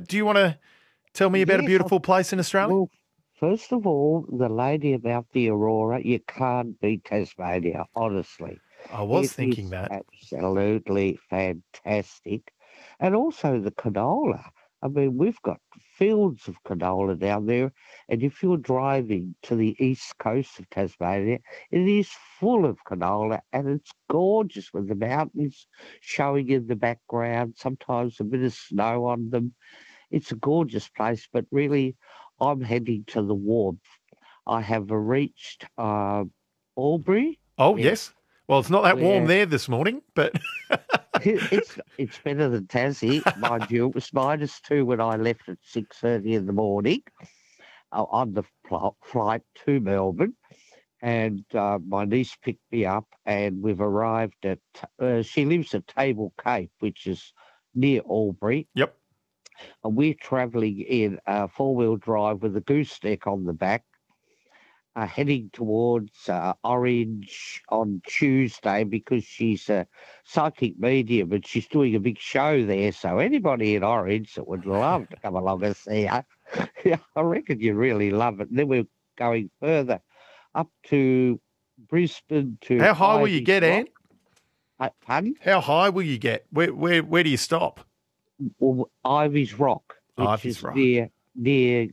do you want to tell me about a Yes, beautiful place in Australia? well, first of all, the lady about the Aurora, you can't beat Tasmania, honestly. I was It thinking is that. absolutely fantastic. And also the canola. I mean, we've got fields of canola down there. And if you're driving to the east coast of Tasmania, it is full of canola and it's gorgeous with the mountains showing in the background, sometimes a bit of snow on them. It's a gorgeous place, but really, I'm heading to the warmth. I have reached Albury. Oh, Yeah, yes. Well, it's not that warm where there this morning, but it's better than Tassie, mind you. It was -2 when I left at 6:30 in the morning on the flight to Melbourne, and my niece picked me up, and we've arrived at. She lives at Table Cape, which is near Albury, yep. and we're travelling in four-wheel drive with a gooseneck on the back, heading towards Orange on Tuesday because she's a psychic medium and she's doing a big show there. So anybody in Orange that would love to come along and see her, yeah, I reckon you'd really love it. And then we're going further up to Brisbane to How high will you Ivy's get, Rock. Ant? Pardon? How high will you get? Where do you stop? Well, Ivy's Rock, which Ivy's is Rock. near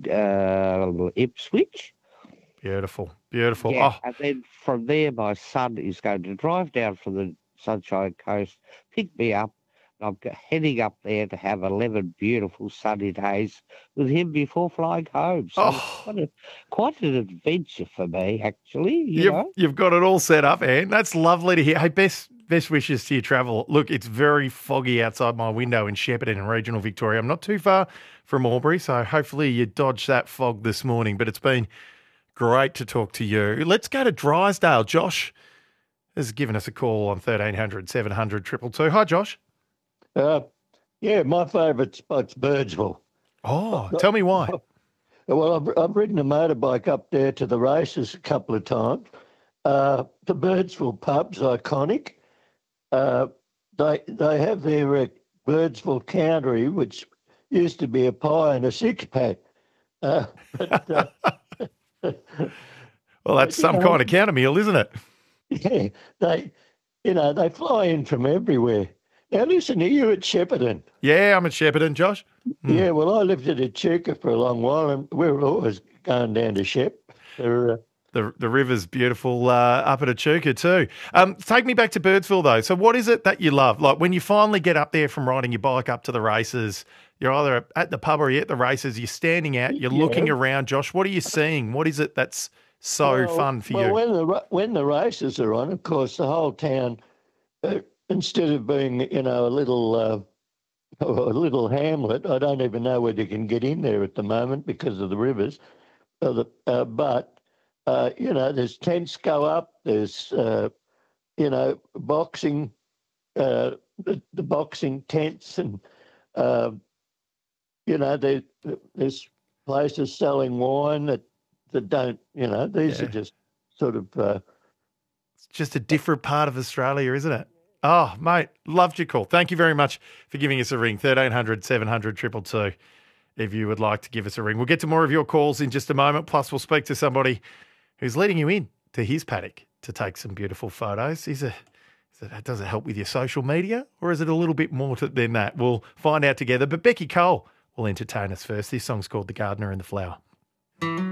Ipswich. Beautiful. Beautiful. Yeah, Oh, and then from there, my son is going to drive down from the Sunshine Coast, pick me up, and heading up there to have 11 beautiful sunny days with him before flying home. So it's oh, quite an adventure for me, actually, you've got it all set up, Ant. That's lovely to hear. Hey, best wishes to your travel. Look, it's very foggy outside my window in Shepparton in regional Victoria. I'm not too far from Albury, so hopefully you dodged that fog this morning, but it's been great to talk to you. Let's go to Drysdale. Josh has given us a call on 1300 700 222. Hi, Josh. Uh, yeah, my favourite spot's Birdsville. Oh, tell me why. Well, I've ridden a motorbike up there to the races a couple of times. The Birdsville pub's iconic. Uh, they have their Birdsville Countery, which used to be a pie and a six pack. But Well, that's you some know, kind of counter meal, isn't it? yeah, they fly in from everywhere. Now listen, are you at Shepparton? Yeah, I'm at Shepparton, Josh. Yeah, well, I lived at Echuca for a long while, and we were always going down to Shep. For, The river's beautiful up at Echuca too. Take me back to Birdsville though. So what is it that you love? Like when you finally get up there from riding your bike up to the races, you're either at the pub or you're at the races, you're standing out, you're yeah. looking around. Josh, what are you seeing? What is it that's so fun for you? When the races are on, of course, the whole town, instead of being a little hamlet, I don't even know whether you can get in there at the moment because of the rivers. But there's tents go up. There's boxing, the boxing tents, and uh, there's places selling wine that don't. These are Yeah. just sort of. It's just a different part of Australia, isn't it? Oh, mate, loved your call. Thank you very much for giving us a ring. 1300 700 222 if you would like to give us a ring. We'll get to more of your calls in just a moment. Plus, we'll speak to somebody who's letting you in to his paddock to take some beautiful photos. Does it help with your social media or is it a little bit more than that? We'll find out together. But Becky Cole will entertain us first. This song's called The Gardener and the Flower.